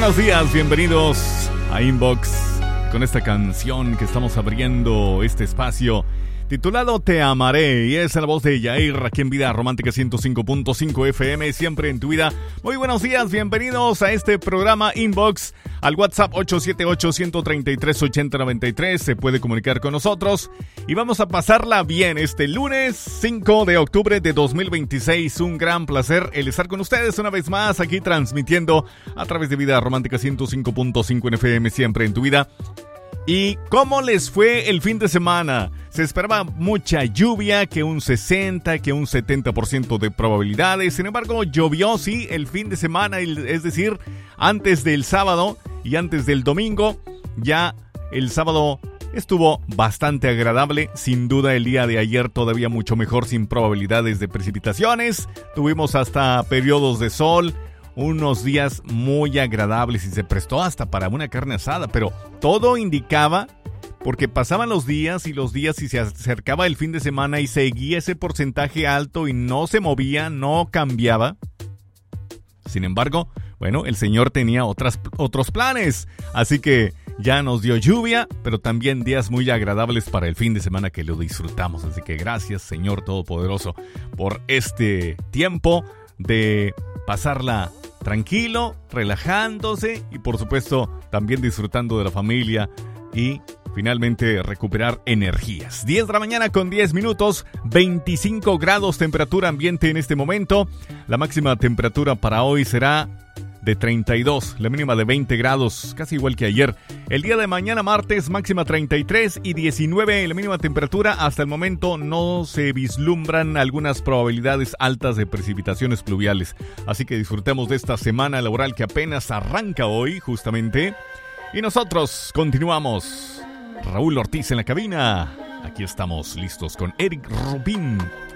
buenos días, bienvenidos a Inbox con esta canción que estamos abriendo este espacio titulado Te Amaré, y es la voz de Yair aquí en Vida Romántica 105.5 FM, siempre en tu vida. Muy buenos días, bienvenidos a este programa Inbox. Al WhatsApp 878-133-8093 se puede comunicar con nosotros y vamos a pasarla bien este lunes 5 de octubre de 2026. Un gran placer el estar con ustedes una vez más aquí transmitiendo a través de Vida Romántica 105.5 en FM, siempre en tu vida. ¿Y cómo les fue el fin de semana? Se esperaba mucha lluvia, que un 60, que un 70% de probabilidades. Sin embargo, llovió, sí, el fin de semana, es decir, antes del sábado y antes del domingo. Ya el sábado estuvo bastante agradable. Sin duda, el día de ayer todavía mucho mejor, sin probabilidades de precipitaciones. Tuvimos hasta periodos de sol, unos días muy agradables y se prestó hasta para una carne asada, pero todo indicaba, porque pasaban los días y se acercaba el fin de semana y seguía ese porcentaje alto y no se movía, no cambiaba. Sin embargo, bueno, el Señor tenía otros planes, así que ya nos dio lluvia, pero también días muy agradables para el fin de semana que lo disfrutamos. Así que gracias, Señor Todopoderoso, por este tiempo de pasarla tranquilo, relajándose y por supuesto también disfrutando de la familia y finalmente recuperar energías. 10 de la mañana con 10 minutos, 25 grados temperatura ambiente en este momento. La máxima temperatura para hoy será de 32, la mínima de 20 grados, casi igual que ayer. El día de mañana martes, máxima 33 y 19 la mínima temperatura. Hasta el momento no se vislumbran algunas probabilidades altas de precipitaciones pluviales. Así que disfrutemos de esta semana laboral que apenas arranca hoy, justamente. Y nosotros continuamos. Raúl Ortiz en la cabina. Aquí estamos listos con Eric Rubín